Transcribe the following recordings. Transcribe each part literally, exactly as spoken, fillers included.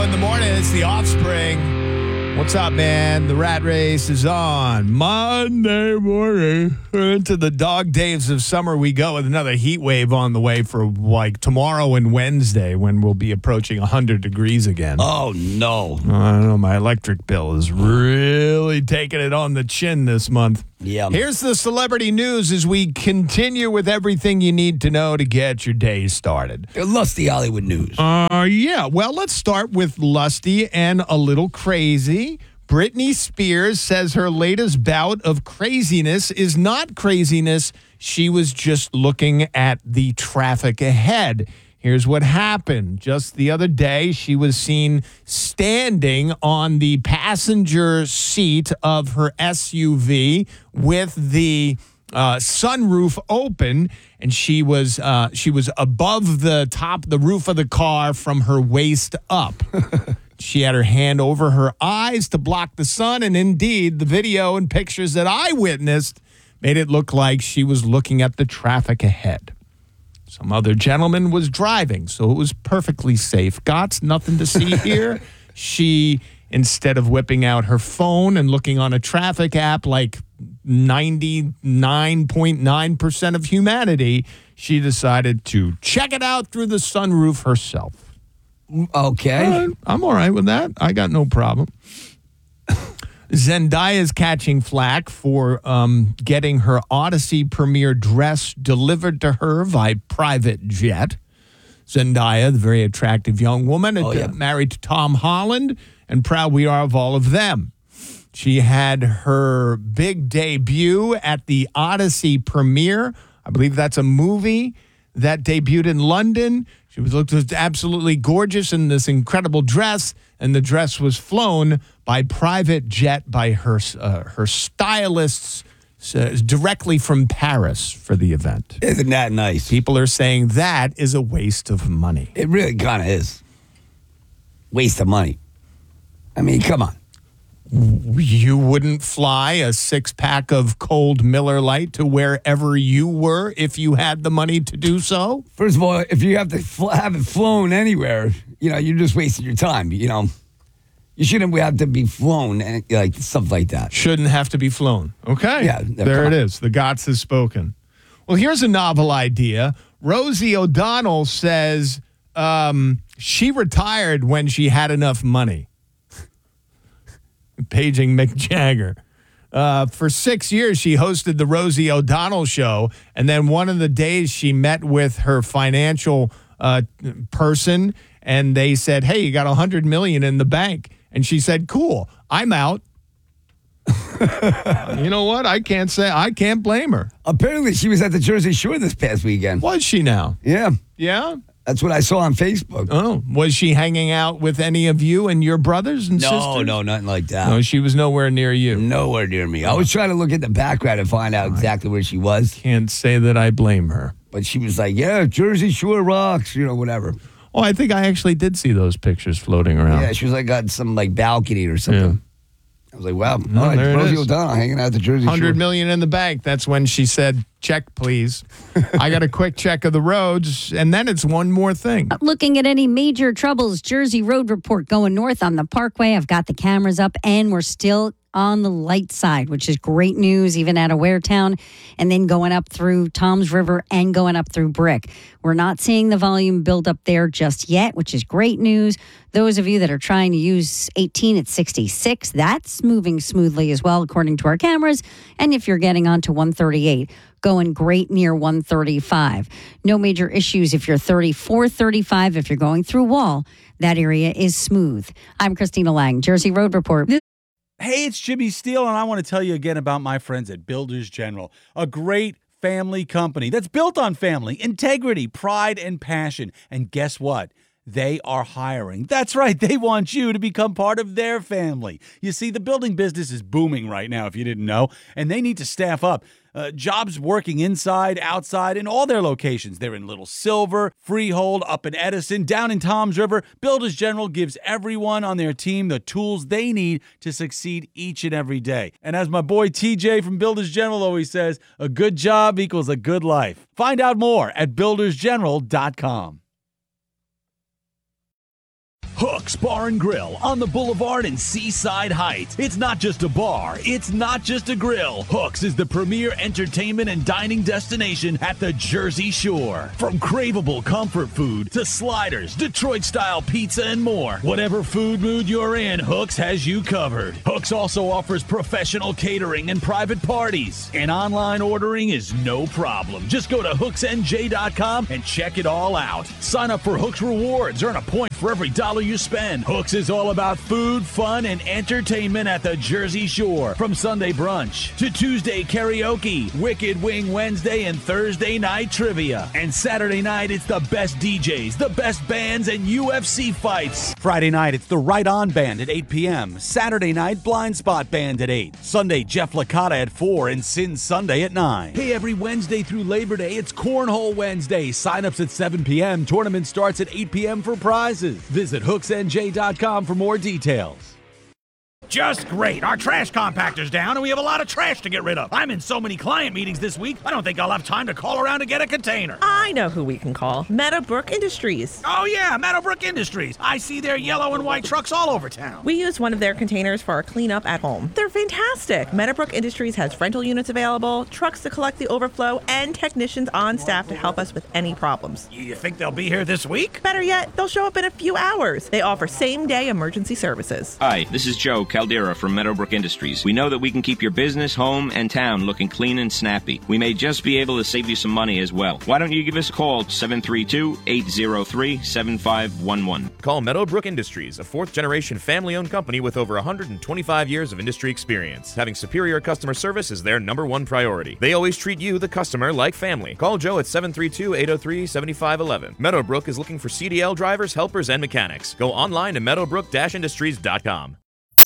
in the morning. It's the Offspring. What's up, man? The rat race is on Monday morning. Into the dog days of summer we go with another heat wave on the way for like tomorrow and Wednesday when we'll be approaching one hundred degrees again. Oh, no. I don't know. My electric bill is really taking it on the chin this month. Yeah. Here's the celebrity news as we continue with everything you need to know to get your day started. Lusty Hollywood news. Uh, yeah. Well, let's start with lusty and a little crazy. Britney Spears says her latest bout of craziness is not craziness. She was just looking at the traffic ahead. Here's what happened. Just the other day, she was seen standing on the passenger seat of her S U V with the uh, sunroof open, and she was uh, she was above the top, the roof of the car from her waist up. She had her hand over her eyes to block the sun, and indeed, the video and pictures that I witnessed made it look like she was looking at the traffic ahead. Some other gentleman was driving, so it was perfectly safe. Gots, nothing to see here. She, instead of whipping out her phone and looking on a traffic app like ninety-nine point nine percent of humanity, she decided to check it out through the sunroof herself. Okay. All right, I'm all right with that. I got no problem. Zendaya is catching flack for um, getting her Odyssey premiere dress delivered to her by private jet. Zendaya, the very attractive young woman, Oh, yeah. married to Tom Holland, and proud we are of all of them. She had her big debut at the Odyssey premiere. I believe that's a movie that debuted in London. She was looked absolutely gorgeous in this incredible dress, and the dress was flown by private jet by her uh, her stylists uh, directly from Paris for the event. Isn't that nice? People are saying that is a waste of money. It really kind of is. Waste of money. I mean, come on. You wouldn't fly a six-pack of cold Miller Lite to wherever you were if you had the money to do so? First of all, if you have to fl- have it flown anywhere, you know, you're just wasting your time. You know, you shouldn't have to be flown and like stuff like that. Shouldn't have to be flown. Okay. Yeah, there it is. The Gots has spoken. Well, here's a novel idea. Rosie O'Donnell says um, she retired when she had enough money. Paging Mick Jagger. Uh, for six years, she hosted the Rosie O'Donnell Show, and then one of the days she met with her financial uh, person, and they said, "Hey, you got a hundred million in the bank," and she said, "Cool, I'm out." You know what? I can't say I can't blame her. Apparently, she was at the Jersey Shore this past weekend. Was she now? Yeah, Yeah. that's what I saw on Facebook. Oh, was she hanging out with any of you and your brothers and No, sisters? no, nothing like that. No, she was nowhere near you. Nowhere near me. I was trying to look at the background and find out exactly where she was. Can't say that I blame her. But she was like, yeah, Jersey Shore rocks, you know, whatever. Oh, I think I actually did see those pictures floating around. Yeah, she was like on some like balcony or something. I was like, wow, No, all right, there it Rosie is. O'Donnell hanging out at the Jersey Shore. Hundred million in the bank. That's when she said, "Check, please." I got a quick check of the roads, and then it's one more thing. Looking at any major troubles, Jersey Road report going north on the Parkway. I've got the cameras up, and we're still on the light side, which is great news, even out of Waretown, and then going up through Toms River and going up through Brick. We're not seeing the volume build up there just yet, which is great news. Those of you that are trying to use eighteen at sixty-six, that's moving smoothly as well, according to our cameras. And if you're getting onto one thirty-eight, going great near one thirty-five. No major issues if you're thirty-four thirty-five. If you're going through Wall, that area is smooth. I'm Christina Lang, Jersey Road Report. Hey, it's Jimmy Steele, and I want to tell you again about my friends at Builders General, a great family company that's built on family, integrity, pride, and passion. And guess what? They are hiring. That's right. They want you to become part of their family. You see, the building business is booming right now, if you didn't know, and they need to staff up. Uh, jobs working inside, outside, in all their locations. They're in Little Silver, Freehold, up in Edison, down in Toms River. Builders General gives everyone on their team the tools they need to succeed each and every day. And as my boy T J from Builders General always says, a good job equals a good life. Find out more at builders general dot com. Hooks Bar and Grill on the Boulevard in Seaside Heights. It's not just a bar. It's not just a grill. Hooks is the premier entertainment and dining destination at the Jersey Shore. From craveable comfort food to sliders, Detroit-style pizza, and more. Whatever food mood you're in, Hooks has you covered. Hooks also offers professional catering and private parties. And online ordering is no problem. Just go to hooks n j dot com and check it all out. Sign up for Hooks Rewards. Earn a point for every dollar you spend. Hooks is all about food, fun, and entertainment at the Jersey Shore. From Sunday brunch to Tuesday karaoke, Wicked Wing Wednesday, and Thursday night trivia. And Saturday night, it's the best D Js, the best bands, and U F C fights. Friday night, it's the Right On Band at eight p.m. Saturday night, Blind Spot Band at eight. Sunday, Jeff Licata at four and Sin Sunday at nine. Hey, every Wednesday through Labor Day, it's Cornhole Wednesday. Sign-ups at seven p.m. Tournament starts at eight p.m. for prizes. Visit hooks n j dot com for more details. Just great. Our trash compactor's down and we have a lot of trash to get rid of. I'm in so many client meetings this week, I don't think I'll have time to call around to get a container. I know who we can call. Meadowbrook Industries. Oh yeah, Meadowbrook Industries. I see their yellow and white trucks all over town. We use one of their containers for our cleanup at home. They're fantastic. Meadowbrook Industries has rental units available, trucks to collect the overflow, and technicians on staff to help us with any problems. You think they'll be here this week? Better yet, they'll show up in a few hours. They offer same-day emergency services. Hi, this is Joe Caldera from Meadowbrook Industries. We know that we can keep your business, home, and town looking clean and snappy. We may just be able to save you some money as well. Why don't you give us a call, seven three two, eight zero three, seven five one one. Call Meadowbrook Industries, a fourth-generation family-owned company with over one hundred twenty-five years of industry experience. Having superior customer service is their number one priority. They always treat you, the customer, like family. Call Joe at seven three two, eight zero three, seven five one one. Meadowbrook is looking for C D L drivers, helpers, and mechanics. Go online to meadowbrook dash industries dot com.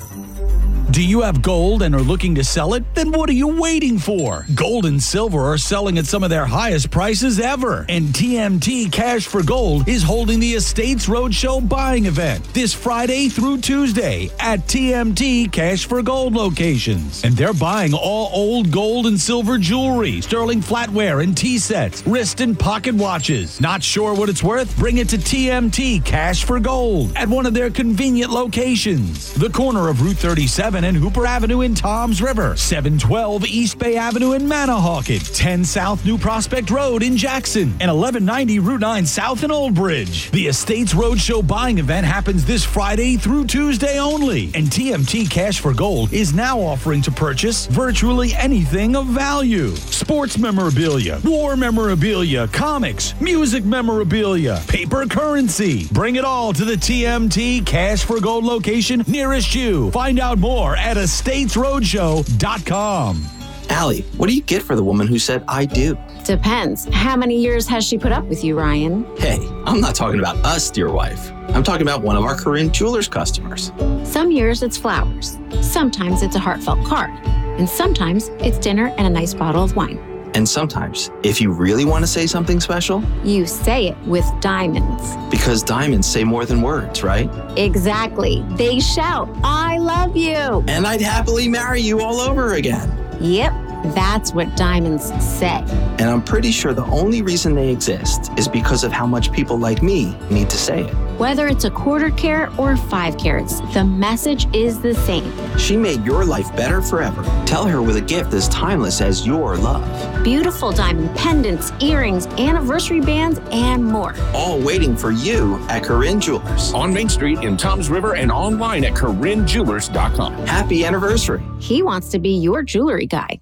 Do you have gold and are looking to sell it? Then what are you waiting for? Gold and silver are selling at some of their highest prices ever. And T M T Cash for Gold is holding the Estates Roadshow buying event this Friday through Tuesday at T M T Cash for Gold locations. And they're buying all old gold and silver jewelry, sterling flatware and tea sets, wrist and pocket watches. Not sure what it's worth? Bring it to T M T Cash for Gold at one of their convenient locations. The corner of Route thirty-seven and Hooper Avenue in Toms River, seven twelve East Bay Avenue in Manahawkin, ten South New Prospect Road in Jackson, and eleven ninety Route nine South in Old Bridge. The Estates Roadshow buying event happens this Friday through Tuesday only, and T M T Cash for Gold is now offering to purchase virtually anything of value. Sports memorabilia, war memorabilia, comics, music memorabilia, paper currency. Bring it all to the T M T Cash for Gold location nearest you. Find out more at estates roadshow dot com. Allie, what do you get for the woman who said, I do? Depends. How many years has she put up with you, Ryan? Hey, I'm not talking about us, dear wife. I'm talking about one of our Corinne Jewelers customers. Some years it's flowers. Sometimes it's a heartfelt card. And sometimes it's dinner and a nice bottle of wine. And sometimes, if you really want to say something special, you say it with diamonds. Because diamonds say more than words, right? Exactly. They shout, I love you. And I'd happily marry you all over again. Yep, that's what diamonds say. And I'm pretty sure the only reason they exist is because of how much people like me need to say it. Whether it's a quarter carat or five carats, the message is the same. She made your life better forever. Tell her with a gift as timeless as your love. Beautiful diamond pendants, earrings, anniversary bands, and more. All waiting for you at Corinne Jewelers. On Main Street in Toms River and online at corinne jewelers dot com. Happy anniversary. He wants to be your jewelry guy.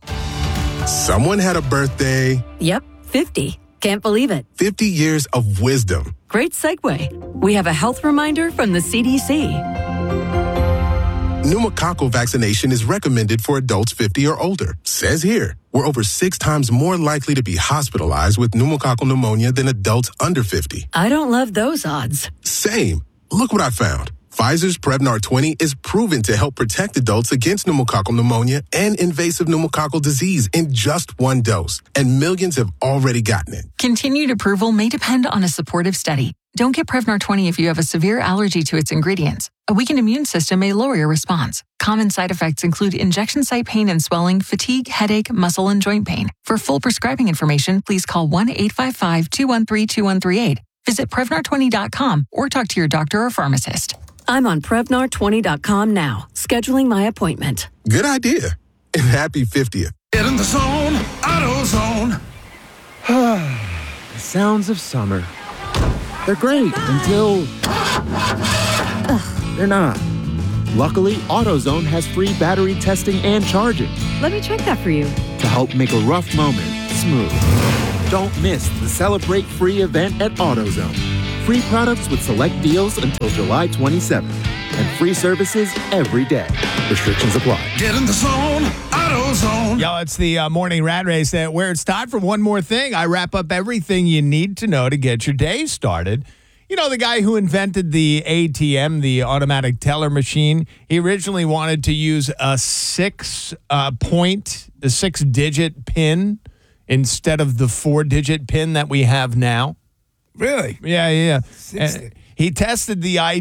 Someone had a birthday. Yep, fifty. Can't believe it. fifty years of wisdom. Great segue. We have a health reminder from the C D C. Pneumococcal vaccination is recommended for adults fifty or older. Says here, we're over six times more likely to be hospitalized with pneumococcal pneumonia than adults under fifty. I don't love those odds. Same. Look what I found. Pfizer's Prevnar twenty is proven to help protect adults against pneumococcal pneumonia and invasive pneumococcal disease in just one dose, and millions have already gotten it. Continued approval may depend on a supportive study. Don't get Prevnar twenty if you have a severe allergy to its ingredients. A weakened immune system may lower your response. Common side effects include injection site pain and swelling, fatigue, headache, muscle, and joint pain. For full prescribing information, please call one eight five five, two one three, two one three eight. Visit Prevnar twenty dot com or talk to your doctor or pharmacist. I'm on Prevnar twenty dot com now, scheduling my appointment. Good idea. And happy fiftieth. Get in the zone, AutoZone. The sounds of summer. They're great until they're not. Luckily, AutoZone has free battery testing and charging Let me check that for you. to help make a rough moment smooth. Don't miss the Celebrate Free event at AutoZone. Free products with select deals until July twenty-seventh. And free services every day. Restrictions apply. Get in the zone, AutoZone. Yo, it's the uh, morning rat race that where it's time for one more thing. I wrap up everything you need to know to get your day started. You know, the guy who invented the A T M, the automatic teller machine, he originally wanted to use a six uh, point, a six digit pin instead of the four digit pin that we have now. Really? Yeah, yeah. Six- Uh, he tested the idea.